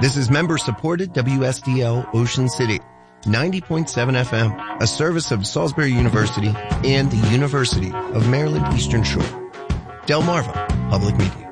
This is member-supported WSDL Ocean City, 90.7 FM, a service of Salisbury University and the University of Maryland Eastern Shore. Delmarva Public Media.